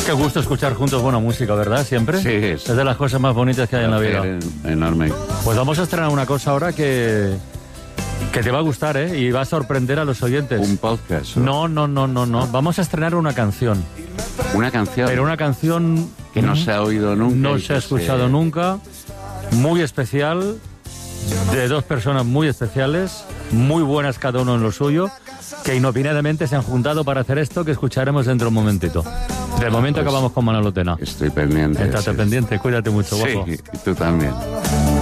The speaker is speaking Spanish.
Qué gusto escuchar juntos buena música, ¿verdad? Siempre. Sí, es de las cosas más bonitas que hay en la vida. Enorme. Pues vamos a estrenar una cosa ahora que te va a gustar, ¿eh? Y va a sorprender a los oyentes. Un podcast. No. Vamos a estrenar una canción. Una canción. Pero una canción que no se ha oído nunca. No se ha escuchado nunca. Muy especial. De dos personas muy especiales. Muy buenas cada uno en lo suyo. Que inopinadamente se han juntado para hacer esto que escucharemos dentro de un momentito. De momento acabamos con Manolo Tena. Estoy pendiente. Estate pendiente, cuídate mucho, guapo. Sí, y tú también.